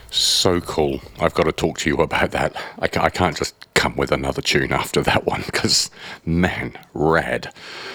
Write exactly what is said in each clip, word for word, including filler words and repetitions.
So cool. I've got to talk to you about that. I, ca- I can't just come with another tune after that one because, man, rad.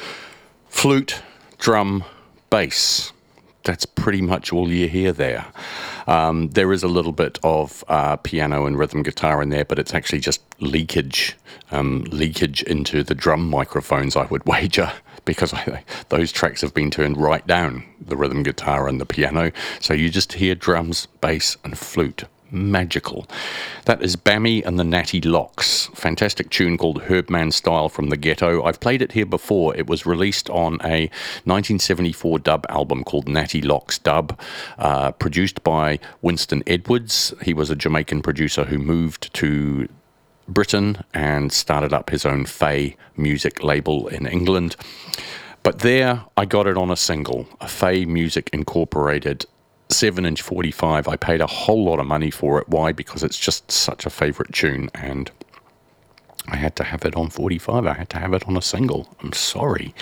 Flute, drum, bass. That's pretty much all you hear there. Um, there is a little bit of uh, piano and rhythm guitar in there, but it's actually just leakage, um, leakage into the drum microphones, I would wager, because I, those tracks have been turned right down, the rhythm guitar and the piano. So you just hear drums, bass, and flute. Magical. That is Bammy and the Natty Locks. Fantastic tune called Herbman Style from the Ghetto. I've played it here before. It was released on a nineteen seventy-four dub album called Natty Locks Dub, uh, produced by Winston Edwards. He was a Jamaican producer who moved to Britain and started up his own Faye music label in England. But there I got it on a single, a Faye Music Incorporated seven inch forty-five. I paid a whole lot of money for it. Why? Because it's just such a favourite tune, and I had to have it on forty-five. I had to have it on a single. I'm sorry.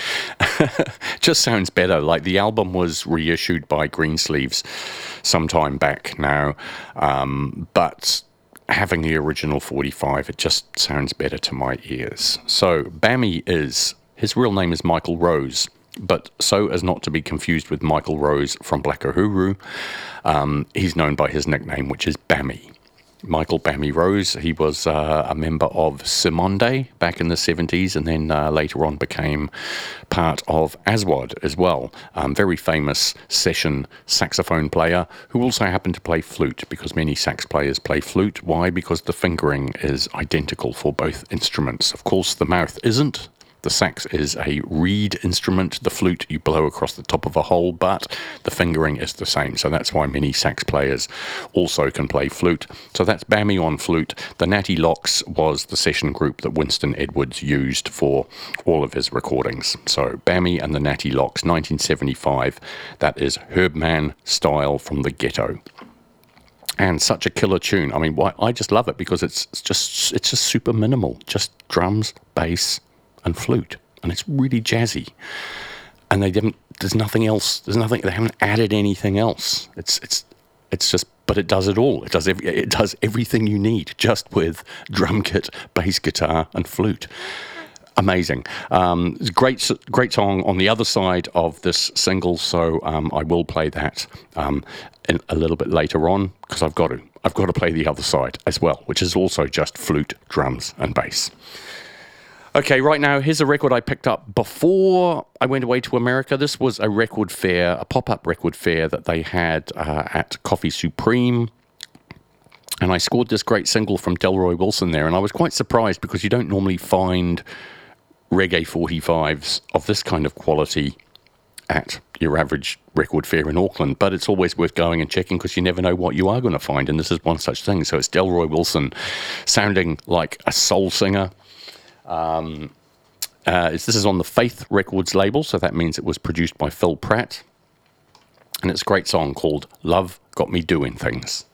Just sounds better. Like, the album was reissued by Greensleeves some time back now, um, but having the original forty-five, it just sounds better to my ears. So Bammy is, his real name is Michael Rose, but so as not to be confused with Michael Rose from Black Uhuru, um, he's known by his nickname, which is Bammy. Michael Bammy Rose. He was uh, a member of Simonde back in the seventies, and then uh, later on became part of Aswad as well. Um, very famous session saxophone player who also happened to play flute, because many sax players play flute. Why? Because the fingering is identical for both instruments. Of course, the mouth isn't. The sax is a reed instrument. The flute, you blow across the top of a hole, but the fingering is the same. So that's why many sax players also can play flute. So that's Bammy on flute. The Natty Locks was the session group that Winston Edwards used for all of his recordings. So Bammy and the Natty Locks, nineteen seventy-five. That is Herbman Style from the Ghetto. And such a killer tune. I mean, why, I just love it because it's just it's just super minimal. Just drums, bass, and flute, and it's really jazzy, and they didn't there's nothing else there's nothing they haven't added anything else. It's it's it's just, but it does it all. It does every, it does everything you need, just with drum kit, bass guitar, and flute. Amazing. Um, it's a great great song on the other side of this single, so um, I will play that um, in, a little bit later on, because I've got to I've got to play the other side as well, which is also just flute, drums, and bass. Okay, right now, here's a record I picked up before I went away to America. This was a record fair, a pop-up record fair that they had uh, at Coffee Supreme. And I scored this great single from Delroy Wilson there. And I was quite surprised, because you don't normally find reggae forty-fives of this kind of quality at your average record fair in Auckland. But it's always worth going and checking, because you never know what you are going to find. And this is one such thing. So it's Delroy Wilson sounding like a soul singer. Um, uh, this is on the Faith Records label, so that means it was produced by Phil Pratt, and it's a great song called Love Got Me Doing Things.